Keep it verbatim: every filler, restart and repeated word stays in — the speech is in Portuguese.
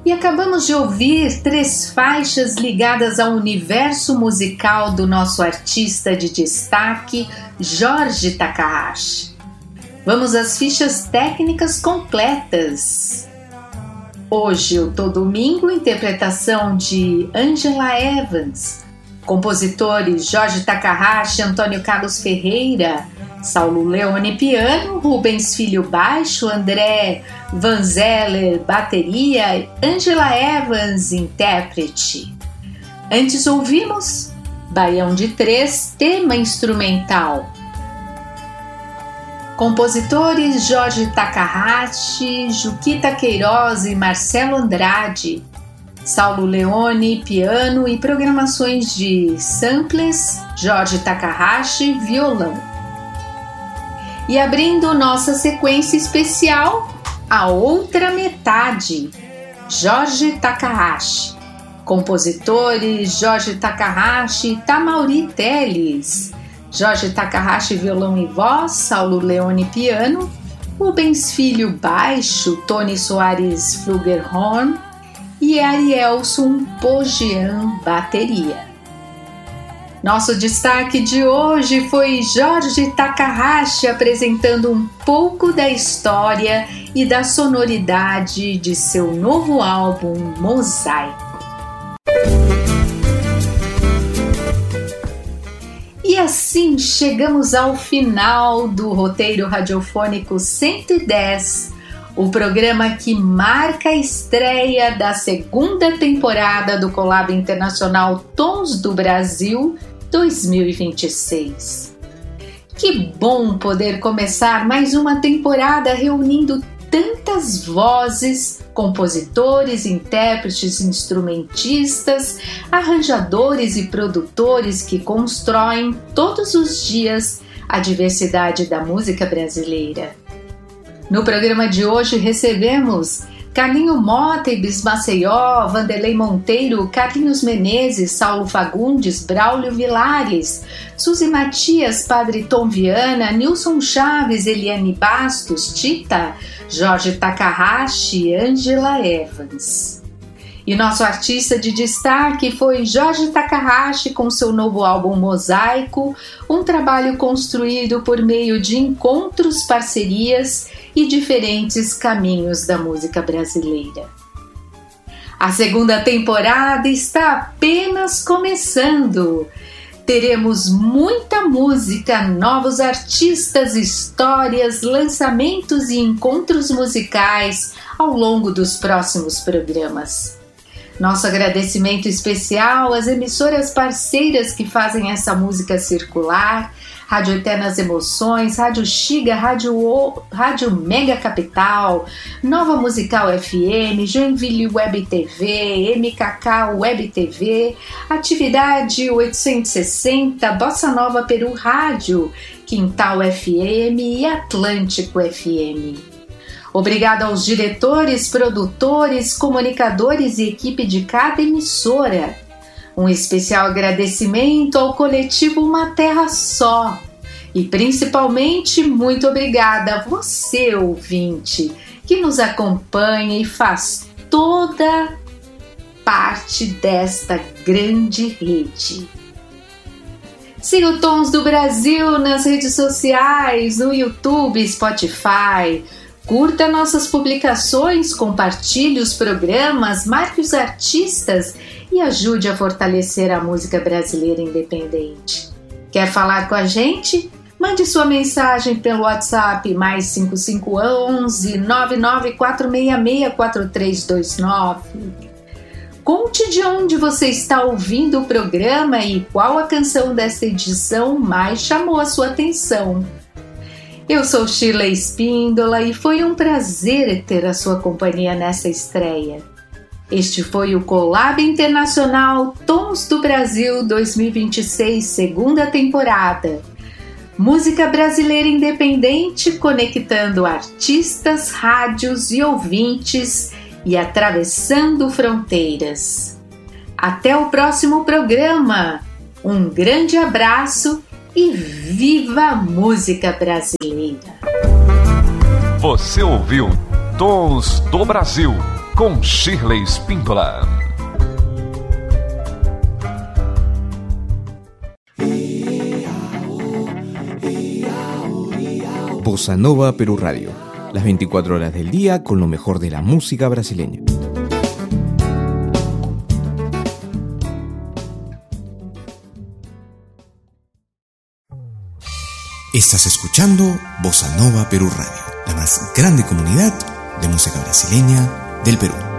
E acabamos de ouvir três faixas ligadas ao universo musical do nosso artista de destaque, Jorge Takahashi. Vamos às fichas técnicas completas. Hoje eu tô domingo, interpretação de Angela Evans, compositores Jorge Takahashi, Antônio Carlos Ferreira, Saulo Leone piano, Rubens Filho baixo, André Van Zeller bateria, Angela Evans intérprete. Antes ouvimos Baião de Três, tema instrumental. Compositores Jorge Takahashi, Juquita Queiroz e Marcelo Andrade, Saulo Leone piano e programações de samples, Jorge Takahashi violão. E abrindo nossa sequência especial, A Outra Metade, Jorge Takahashi. Compositores Jorge Takahashi e Tamauri Teles. Jorge Takahashi violão e voz, Saulo Leone piano, Rubens Filho baixo, Tony Soares flugelhorn e Arielson Pogian bateria. Nosso destaque de hoje foi Jorge Takahashi apresentando um pouco da história e da sonoridade de seu novo álbum Mosaico. E assim chegamos ao final do roteiro radiofônico cento e dez, o programa que marca a estreia da segunda temporada do Collab Internacional Tons do Brasil dois mil e vinte e seis. Que bom poder começar mais uma temporada reunindo tantas vozes, compositores, intérpretes, instrumentistas, arranjadores e produtores que constroem todos os dias a diversidade da música brasileira. No programa de hoje recebemos Carlinho Mota, Ibis Maceió, Vanderlei Monteiro, Carlinhos Menezes, Saulo Fagundes, Braulio Vilares, Suzy Matias, Padre Tom Viana, Nilson Chaves, Eliane Bastos, Tita, Jorge Takahashi e Angela Evans. E nosso artista de destaque foi Jorge Takahashi com seu novo álbum Mosaico, um trabalho construído por meio de encontros, parcerias e diferentes caminhos da música brasileira. A segunda temporada está apenas começando. Teremos muita música, novos artistas, histórias, lançamentos e encontros musicais ao longo dos próximos programas. Nosso agradecimento especial às emissoras parceiras que fazem essa música circular: Rádio Eternas Emoções, Rádio Xiga, Rádio, o, Rádio Mega Capital, Nova Musical F M, Joinville Web T V, M K K Web T V, Atividade oitocentos e sessenta, Bossa Nova Peru Rádio, Quintal F M e Atlântico F M. Obrigado aos diretores, produtores, comunicadores e equipe de cada emissora. Um especial agradecimento ao coletivo Uma Terra Só. E principalmente, muito obrigada a você, ouvinte, que nos acompanha e faz toda parte desta grande rede. Siga o Tons do Brasil nas redes sociais, no YouTube, Spotify. Curta nossas publicações, compartilhe os programas, marque os artistas e ajude a fortalecer a música brasileira independente. Quer falar com a gente? Mande sua mensagem pelo WhatsApp mais cinco cinco um um, nove nove quatro seis seis quatro três dois nove. Conte de onde você está ouvindo o programa e qual a canção desta edição mais chamou a sua atenção. Eu sou Sheila Espíndola e foi um prazer ter a sua companhia nessa estreia. Este foi o Collab Internacional Tons do Brasil dois mil e vinte e seis, segunda temporada. Música brasileira independente conectando artistas, rádios e ouvintes e atravessando fronteiras. Até o próximo programa. Um grande abraço e viva a música brasileira! Você ouviu Tons do Brasil, com Shirley Spíndola. Bossa Nova Perú Radio, las veinticuatro horas del día con lo mejor de la música brasileña. Estás escuchando Bossa Nova Perú Radio, la más grande comunidad de música brasileña del Perú.